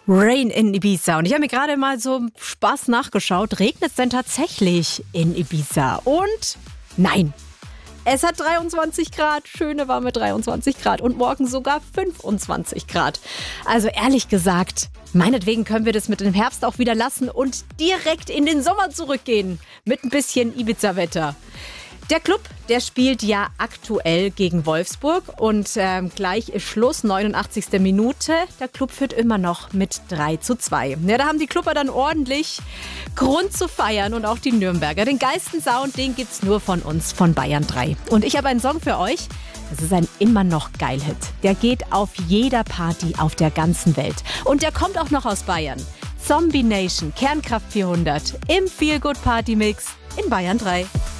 Rain in Ibiza. Und ich habe mir gerade mal so Spaß nachgeschaut. Regnet es denn tatsächlich in Ibiza? Und nein, es hat 23 Grad, schöne warme 23 Grad und morgen sogar 25 Grad. Also ehrlich gesagt, meinetwegen können wir das mit dem Herbst auch wieder lassen und direkt in den Sommer zurückgehen mit ein bisschen Ibiza-Wetter. Der Club, der spielt ja aktuell gegen Wolfsburg und gleich ist Schluss, 89. Minute. Der Club führt immer noch mit 3:2. Ja, da haben die Clubber dann ordentlich Grund zu feiern und auch die Nürnberger. Den geilsten Sound, den gibt's nur von uns, von Bayern 3. Und ich habe einen Song für euch. Das ist ein immer noch Geil-Hit. Der geht auf jeder Party auf der ganzen Welt. Und der kommt auch noch aus Bayern. Zombie Nation, Kernkraft 400 im Feel Good Party Mix in Bayern 3.